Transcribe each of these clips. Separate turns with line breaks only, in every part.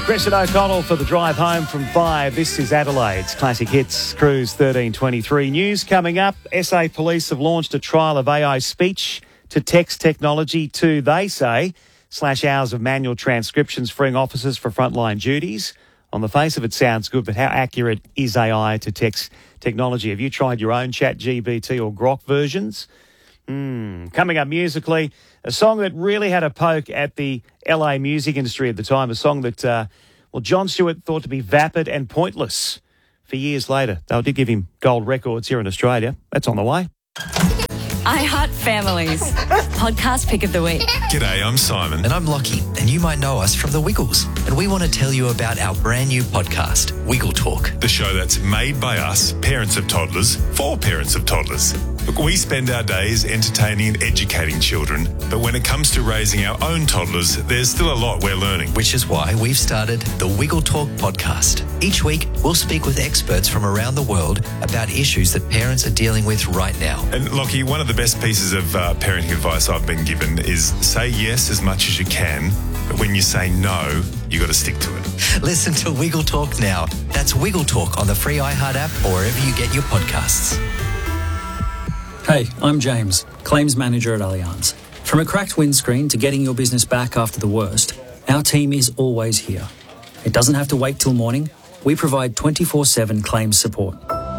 Chris and O'Connell for the drive home from 5. This is Adelaide's Classic Hits Cruise 1323. News coming up. SA Police have launched a trial of AI speech to text technology to, they say, slash hours of manual transcriptions, freeing officers for frontline duties. On the face of it, sounds good, but how accurate is AI to text technology? Have you tried your own ChatGPT or Grok versions? Coming up musically, a song that really had a poke at the LA music industry at the time, a song that, John Stewart thought to be vapid and pointless. For years later, they did give him gold records here in Australia. That's on the way.
I Heart Families. Podcast pick of the week.
G'day, I'm Simon.
And I'm Lockie, and you might know us from The Wiggles. And we want to tell you about our brand new podcast, Wiggle Talk.
The show that's made by us, parents of toddlers, for parents of toddlers. Look, we spend our days entertaining and educating children, but when it comes to raising our own toddlers, there's still a lot we're learning.
Which is why we've started the Wiggle Talk podcast. Each week, we'll speak with experts from around the world about issues that parents are dealing with right now.
And Lockie, one of the best pieces of parenting advice I've been given is say yes as much as you can, but when you say no, you got to stick to it.
Listen to Wiggle Talk now. That's Wiggle Talk on the free iHeart app or wherever you get your podcasts.
Hey, I'm James, Claims Manager at Allianz. From a cracked windscreen to getting your business back after the worst, our team is always here. It doesn't have to wait till morning. We provide 24/7 claims support.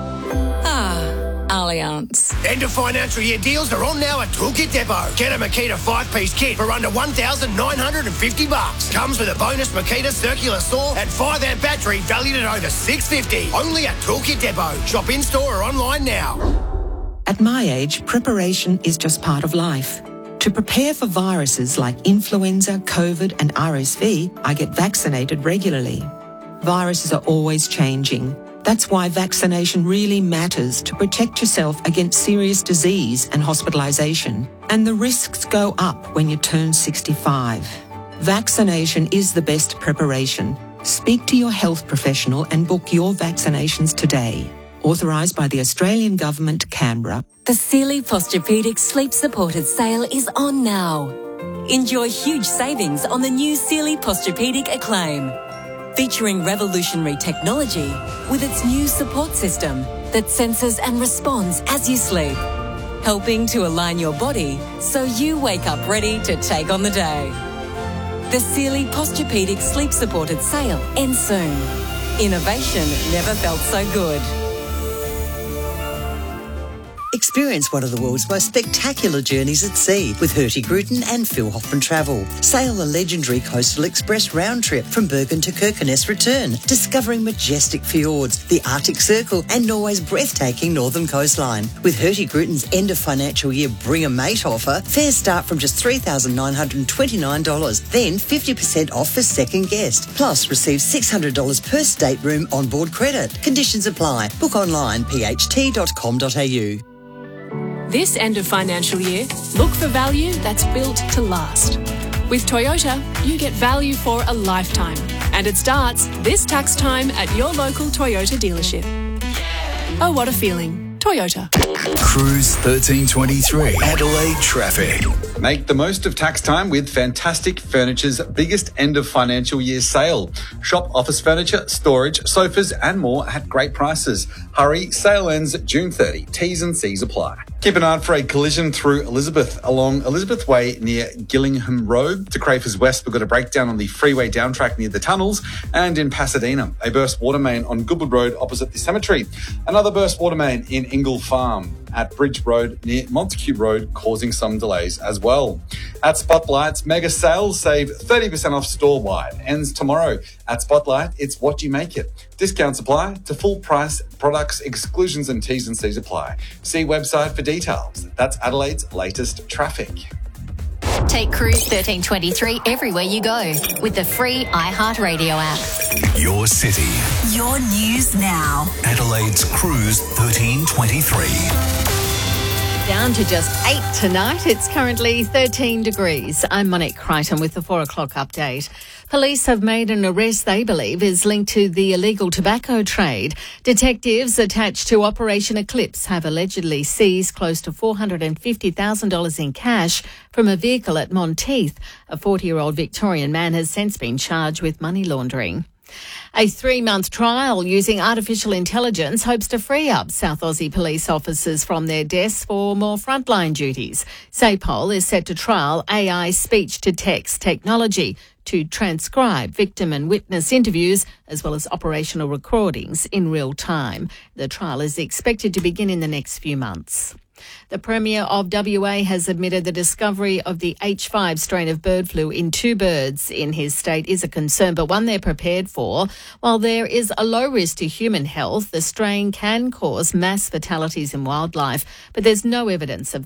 Allianz.
End of financial year deals are on now at Toolkit Depot. Get a Makita 5-piece kit for under $1,950. Comes with a bonus Makita circular saw and 5-amp battery valued at over $650. Only at Toolkit Depot. Shop in-store or online now.
At my age, preparation is just part of life. To prepare for viruses like influenza, COVID and RSV, I get vaccinated regularly. Viruses are always changing. That's why vaccination really matters to protect yourself against serious disease and hospitalisation. And the risks go up when you turn 65. Vaccination is the best preparation. Speak to your health professional and book your vaccinations today. Authorised by the Australian Government, Canberra.
The Sealy Posturepedic Sleep Supported sale is on now. Enjoy huge savings on the new Sealy Posturepedic Acclaim, featuring revolutionary technology with its new support system that senses and responds as you sleep, helping to align your body so you wake up ready to take on the day. The Sealy Posturepedic Sleep Supported sale ends soon. Innovation never felt so good.
Experience one of the world's most spectacular journeys at sea with Hurtigruten and Phil Hoffman Travel. Sail the legendary Coastal Express round trip from Bergen to Kirkenes return, discovering majestic fjords, the Arctic Circle and Norway's breathtaking northern coastline. With Hurtigruten's end of financial year Bring a Mate offer, fares start from just $3,929, then 50% off for second guest. Plus, receive $600 per stateroom onboard credit. Conditions apply. Book online, pht.com.au.
This end of financial year, look for value that's built to last. With Toyota, you get value for a lifetime. And it starts this tax time at your local Toyota dealership. Oh, what a feeling. Toyota.
Cruise 1323. Adelaide traffic.
Make the most of tax time with Fantastic Furniture's biggest end of financial year sale. Shop office furniture, storage, sofas and more at great prices. Hurry, sale ends June 30. T's and C's apply. Keep an eye out for a collision through Elizabeth along Elizabeth Way near Gillingham Road. To Crafers West, we've got a breakdown on the freeway downtrack near the tunnels. And in Pasadena, a burst water main on Goodwood Road opposite the cemetery. Another burst water main in Ingle Farm at Bridge Road near Montague Road, causing some delays as well. At Spotlight's mega sale, save 30% off store-wide. Ends tomorrow. At Spotlight, it's what you make it. Discounts apply to full price products. Exclusions and T's and C's apply. See website for details. That's Adelaide's latest traffic.
Take Cruise 1323 everywhere you go with the free iHeartRadio app.
Your city.
Your news now.
Adelaide's Cruise 1323.
Down to just 8 tonight. It's currently 13 degrees. I'm Monique Crichton with the 4 o'clock update. Police have made an arrest they believe is linked to the illegal tobacco trade. Detectives attached to Operation Eclipse have allegedly seized close to $450,000 in cash from a vehicle at Monteith. A 40-year-old Victorian man has since been charged with money laundering. A 3-month trial using artificial intelligence hopes to free up South Aussie police officers from their desks for more frontline duties. SAPOL is set to trial AI speech-to-text technology to transcribe victim and witness interviews as well as operational recordings in real time. The trial is expected to begin in the next few months. The Premier of WA has admitted the discovery of the H5 strain of bird flu in 2 birds in his state is a concern, but one they're prepared for. While there is a low risk to human health, the strain can cause mass fatalities in wildlife, but there's no evidence of